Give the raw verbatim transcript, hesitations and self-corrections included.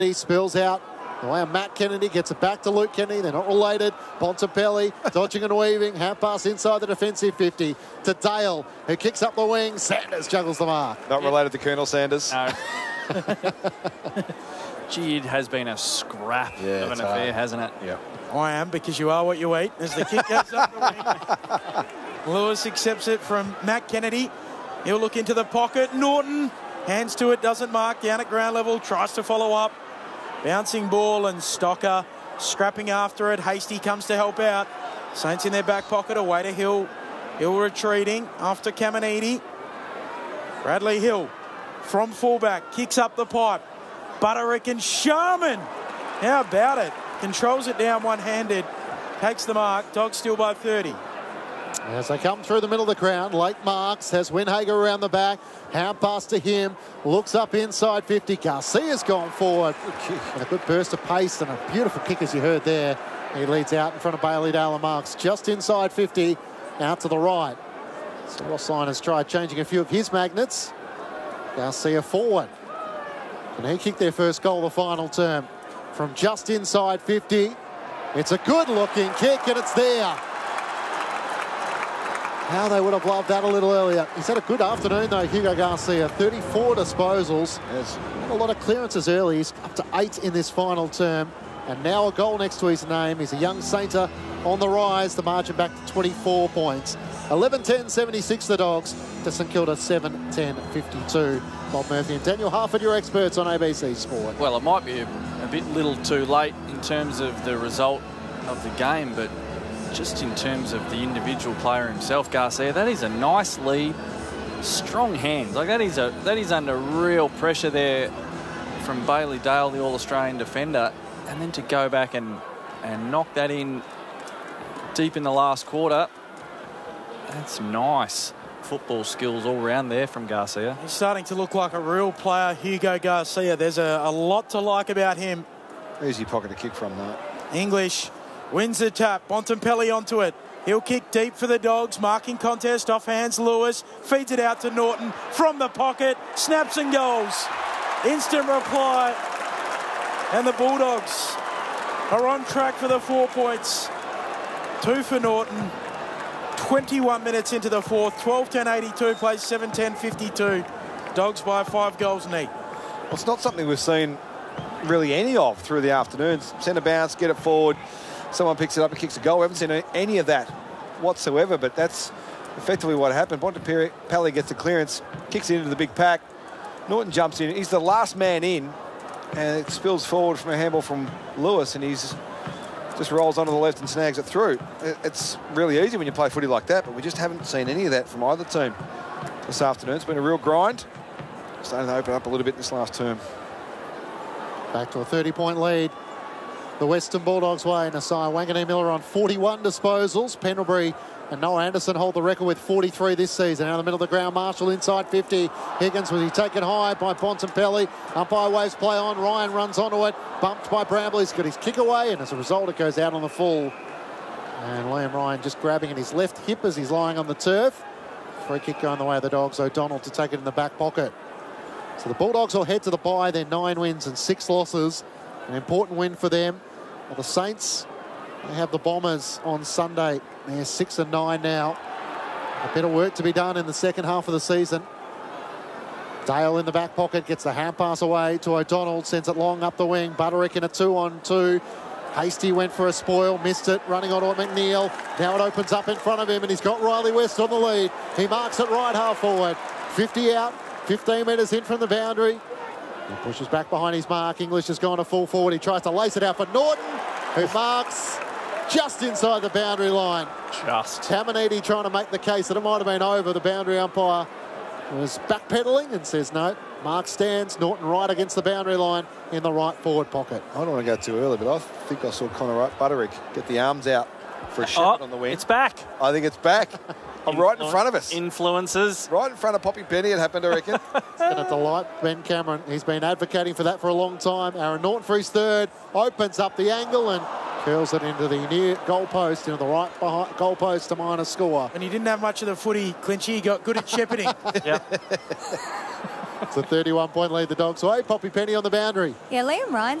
He spills out. The way Matt Kennedy gets it back to Luke Kennedy. They're not related. Bontempelli dodging and weaving. Hand pass inside the defensive fifty to Dale, who kicks up the wing. Sanders juggles the mark. Not related to Colonel Sanders. No. Gee, it has been a scrap Yeah, of an it's affair, hard. hasn't it? Yeah. I am, because you are what you eat. As the kick goes up the wing. Lewis accepts it from Matt Kennedy. He'll look into the pocket. Norton hands to it, doesn't mark. Down at ground level, tries to follow up. Bouncing ball, and Stocker scrapping after it. Hasty comes to help out. Saints in their back pocket, away to Hill. Hill retreating after Caminiti. Bradley Hill from fullback, kicks up the pipe. Butterick and Sharman. How about it? Controls it down one-handed. Takes the mark. Dogs still by thirty. As they come through the middle of the ground, late marks, has Winhager around the back. Hand pass to him. Looks up inside fifty. Garcia's gone forward. And a good burst of pace and a beautiful kick, as you heard there. He leads out in front of Bailey Dale and marks just inside fifty, out to the right. So Ross Lyon has tried changing a few of his magnets. Garcia forward. Can he kick their first goal the final term? From just inside fifty. It's a good-looking kick, and it's there. How they would have loved that a little earlier. He's had a good afternoon, though, Hugo Garcia. thirty-four disposals. Yes. Not a lot of clearances early. He's up to eight in this final term. And now a goal next to his name. He's a young Sainter on the rise. The margin back to twenty-four points. eleven ten seventy-six the Dogs to St Kilda seven ten fifty-two. Bob Murphy and Daniel Harford, your experts on A B C Sport. Well, it might be a, a bit little too late in terms of the result of the game, but just in terms of the individual player himself, Garcia, that is a nice lead, strong hands. Like that is a that is under real pressure there from Bailey Dale, the All-Australian defender, and then to go back and and knock that in deep in the last quarter. That's nice football skills all round there from Garcia. He's starting to look like a real player, Hugo Garcia. There's a, a lot to like about him. Easy pocket to kick from that. English wins the tap. Bontempelli onto it. He'll kick deep for the Dogs. Marking contest off hands. Lewis feeds it out to Norton from the pocket. Snaps and goals. Instant reply. And the Bulldogs are on track for the four points. Two for Norton. twenty-one minutes into the fourth. twelve ten eighty-two plays seven ten fifty-two. Dogs by five goals neat. Well, it's not something we've seen really any of through the afternoons. Send a bounce, get it forward. Someone picks it up and kicks a goal. We haven't seen any of that whatsoever, but that's effectively what happened. Bontempelli gets a clearance, kicks it into the big pack. Norton jumps in. He's the last man in, and it spills forward from a handball from Lewis, and he's just rolls onto the left and snags it through. It's really easy when you play footy like that, but we just haven't seen any of that from either team this afternoon. It's been a real grind. Starting to open up a little bit this last term. Back to a thirty-point lead. The Western Bulldogs way. Nasai Wanganeen Miller on forty-one disposals. Pendlebury and Noah Anderson hold the record with forty-three this season. Out in the middle of the ground, Marshall inside fifty. Higgins was he taken high by Bontempelli. Umpire waves play on. Ryan runs onto it. Bumped by Bramble. He's got his kick away, and as a result, it goes out on the full. And Liam Ryan just grabbing at his left hip as he's lying on the turf. Free kick going the way of the Dogs. O'Donnell to take it in the back pocket. So the Bulldogs will head to the bye. They're nine wins and six losses. An important win for them. Well, the Saints, they have the Bombers on Sunday. They're six and nine now. A bit of work to be done in the second half of the season. Dale in the back pocket gets the hand pass away to O'Donnell, sends it long up the wing. Butterick in a two on two. Hasty went for a spoil, missed it, running on to McNeil. Now it opens up in front of him, and he's got Riley West on the lead. He marks it right half forward. fifty out, fifteen metres in from the boundary. He pushes back behind his mark. English has gone to full forward. He tries to lace it out for Norton, who marks just inside the boundary line. Just. Caminiti trying to make the case that it might have been over. The boundary umpire was backpedaling and says no. Mark stands. Norton right against the boundary line in the right forward pocket. I don't want to go too early, but I think I saw Connor Butterick get the arms out for a shot Oh, on the wing. it's back. I think it's back. I'm right in front of us. Influences. Right in front of Poppy Penny, it happened, I reckon. It's going to delight Ben Cameron. He's been advocating for that for a long time. Aaron Norton for his third. Opens up the angle and curls it into the near goal post, into the right behind goal post to minor score. And he didn't have much of the footy, Clinchy. He got good at shepherding. Yep. It's a thirty-one point lead the Dogs way. Poppy Penny on the boundary. Yeah, Liam Ryan